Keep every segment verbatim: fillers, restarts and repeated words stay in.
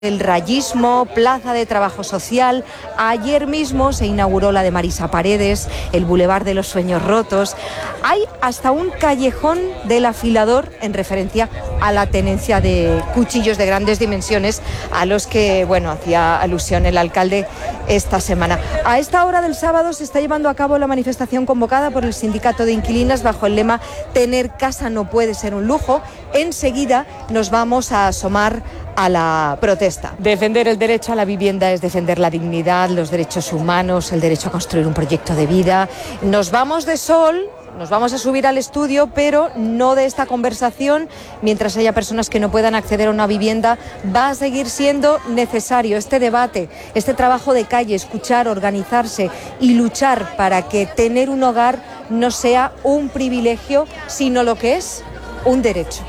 El rayismo, plaza de trabajo social. Ayer mismo se inauguró la de Marisa Paredes, el Boulevard de los Sueños Rotos. Hay hasta un callejón del afilador en referencia a la tenencia de cuchillos de grandes dimensiones a los que, bueno, hacía alusión el alcalde esta semana. A esta hora del sábado se está llevando a cabo la manifestación convocada por el sindicato de inquilinas bajo el lema "Tener casa no puede ser un lujo". Enseguida nos vamos a asomar a la protesta. Defender el derecho a la vivienda es defender la dignidad, los derechos humanos, el derecho a construir un proyecto de vida. Nos vamos de sol, nos vamos a subir al estudio, pero no de esta conversación. Mientras haya personas que no puedan acceder a una vivienda, va a seguir siendo necesario este debate, este trabajo de calle, escuchar, organizarse y luchar para que tener un hogar no sea un privilegio, sino lo que es un derecho.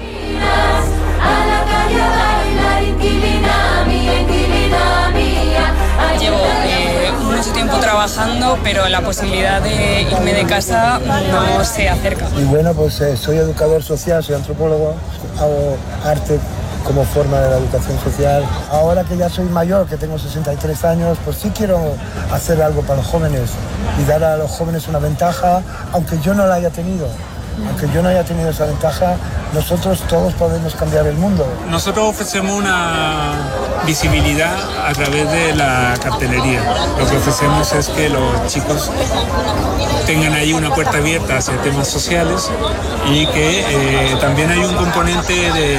Llevo eh, mucho tiempo trabajando, pero la posibilidad de irme de casa no se acerca. Y bueno, pues eh, soy educador social, soy antropólogo, hago arte como forma de la educación social. Ahora que ya soy mayor, que tengo sesenta y tres años, pues sí quiero hacer algo para los jóvenes y dar a los jóvenes una ventaja, aunque yo no la haya tenido. Aunque yo no haya tenido esa ventaja, nosotros todos podemos cambiar el mundo. Nosotros ofrecemos una visibilidad a través de la cartelería. Lo que ofrecemos es que los chicos tengan ahí una puerta abierta hacia temas sociales y que eh, también hay un componente de,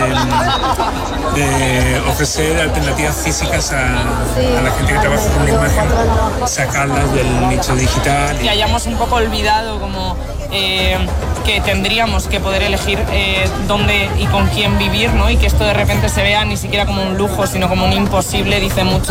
de ofrecer alternativas físicas a, a la gente que trabaja con la imagen, sacarlas del nicho digital. Y hayamos un poco olvidado como eh, que tendríamos que poder elegir eh, dónde y con quién vivir, ¿no? Y que esto de repente se vea ni siquiera como un lujo, sino como un imposible, dice mucho